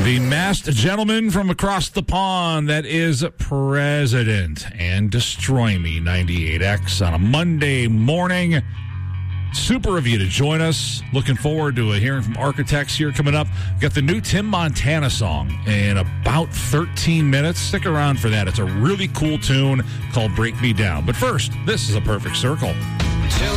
The masked gentleman from across the pond, that is President and Destroy Me 98X on a Monday morning. Super of you to join us. Looking forward to hearing from Architects here coming up. Got the new Tim Montana song in about 13 minutes. Stick around for that. It's a really cool tune called Break Me Down. But first, this is A Perfect Circle.